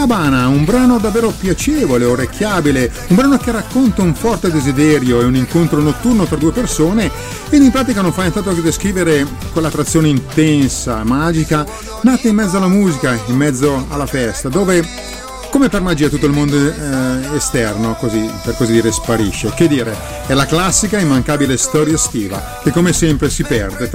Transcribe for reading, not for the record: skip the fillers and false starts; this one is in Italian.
Habana, un brano davvero piacevole, orecchiabile, un brano che racconta un forte desiderio e un incontro notturno tra due persone ed in pratica non fa nient'altro che descrivere quell'attrazione intensa, magica, nata in mezzo alla musica, in mezzo alla festa, dove come per magia tutto il mondo esterno, così per così dire, sparisce. Che dire, è la classica immancabile storia estiva che come sempre si perde